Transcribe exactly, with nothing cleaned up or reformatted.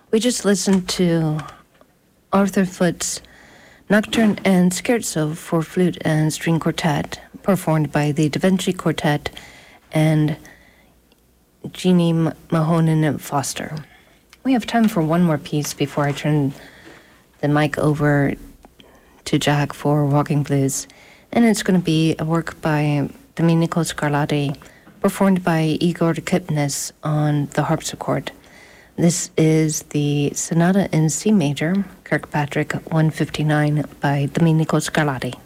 We just listened to Arthur Foote's Nocturne and Scherzo for Flute and String Quartet, performed by the Da Vinci Quartet and Jeannie Mahonen Foster. We have time for one more piece before I turn the mic over to Jack for Walking Blues, and it's going to be a work by Domenico Scarlatti, performed by Igor Kipnis on the harpsichord. This is the Sonata in C major, Kirkpatrick one fifty-nine by Domenico Scarlatti.